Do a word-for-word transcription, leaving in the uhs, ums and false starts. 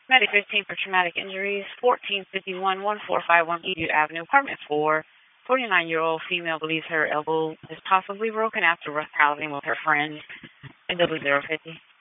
Medic fifteen for traumatic injuries, fourteen fifty-one, one four five one Edu Avenue, apartment four. forty-nine-year-old female believes her elbow is possibly broken after roughhousing with her friends in W zero fifty.